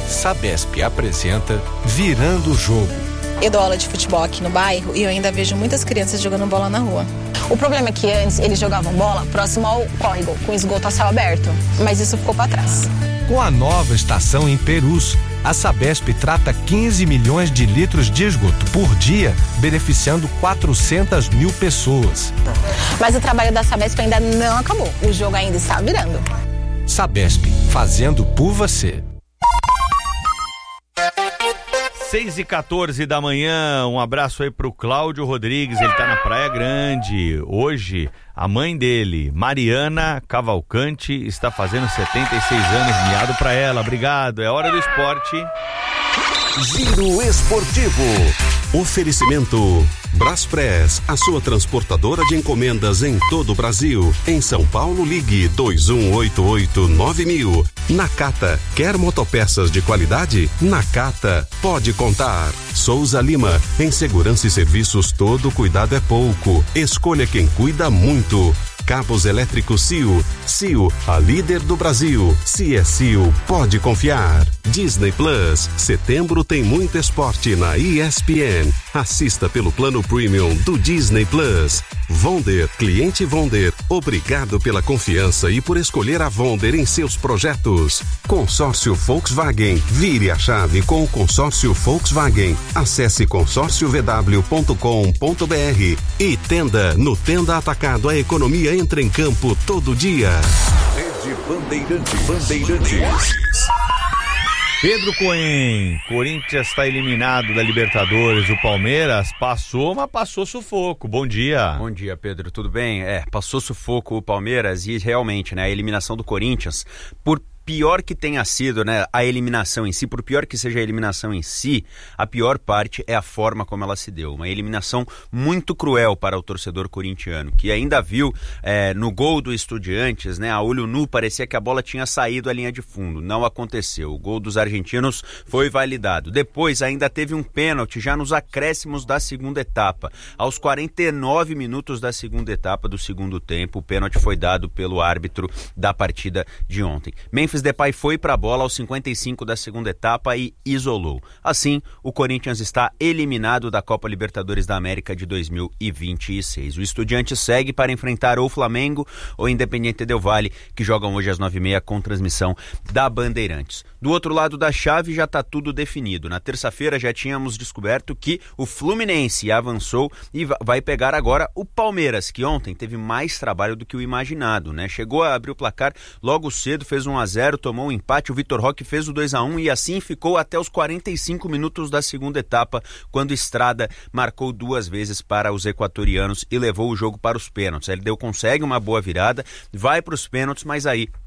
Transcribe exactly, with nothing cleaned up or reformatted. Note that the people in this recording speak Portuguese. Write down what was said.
Sabesp apresenta Virando o Jogo. Eu dou aula de futebol aqui no bairro e eu ainda vejo muitas crianças jogando bola na rua. O problema é que antes eles jogavam bola próximo ao córrego, com esgoto a céu aberto, mas isso ficou para trás. Com a nova estação em Perus, a Sabesp trata quinze milhões de litros de esgoto por dia, beneficiando quatrocentas mil pessoas. Mas o trabalho da Sabesp ainda não acabou, o jogo ainda está virando. Sabesp, fazendo por você. seis e quatorze da manhã, um abraço aí pro Cláudio Rodrigues, ele tá na Praia Grande. Hoje, a mãe dele, Mariana Cavalcante, está fazendo setenta e seis anos, miado pra ela. Obrigado, é hora do esporte. Giro Esportivo. Oferecimento Braspress, a sua transportadora de encomendas em todo o Brasil. Em São Paulo, ligue dois um oito oito nove mil. Nakata, quer motopeças de qualidade? Nakata, pode contar. Souza Lima, em segurança e serviços todo cuidado é pouco. Escolha quem cuida muito. Cabos elétricos C I O. C I O, a líder do Brasil. Se é C I O, pode confiar. Disney Plus, setembro tem muito esporte na E S P N. Assista pelo plano premium do Disney Plus. Vonder, cliente Vonder, obrigado pela confiança e por escolher a Vonder em seus projetos. Consórcio Volkswagen, vire a chave com o consórcio Volkswagen. Acesse consórcio v w ponto com ponto b r. E Tenda, no Tenda Atacado, a economia entra em campo todo dia. Rede Bandeirantes. Bandeirantes. Pedro Cohen, Corinthians está eliminado da Libertadores, o Palmeiras passou, mas passou sufoco. Bom dia. Bom dia, Pedro, tudo bem? É, passou sufoco o Palmeiras e realmente, né, a eliminação do Corinthians, por pior que tenha sido, né, a eliminação em si, por pior que seja a eliminação em si, a pior parte é a forma como ela se deu. Uma eliminação muito cruel para o torcedor corintiano, que ainda viu é, no gol do Estudiantes, né, a olho nu, parecia que a bola tinha saído à linha de fundo. Não aconteceu. O gol dos argentinos foi validado. Depois ainda teve um pênalti já nos acréscimos da segunda etapa. Aos quarenta e nove minutos da segunda etapa do segundo tempo, o pênalti foi dado pelo árbitro da partida de ontem. Memphis Depay foi para a bola aos cinquenta e cinco da segunda etapa e isolou. Assim, o Corinthians está eliminado da Copa Libertadores da América de dois mil e vinte e seis. O Estudiantes segue para enfrentar ou Flamengo ou Independiente Del Valle, que jogam hoje às nove e meia com transmissão da Bandeirantes. Do outro lado da chave já está tudo definido. Na terça-feira já tínhamos descoberto que o Fluminense avançou e vai pegar agora o Palmeiras, que ontem teve mais trabalho do que o imaginado, né? Chegou a abrir o placar logo cedo, fez um a zero, tomou um empate, o Vitor Roque fez o dois a um e assim ficou até os quarenta e cinco minutos da segunda etapa, quando Estrada marcou duas vezes para os equatorianos e levou o jogo para os pênaltis. A L D U consegue uma boa virada, vai para os pênaltis, mas aí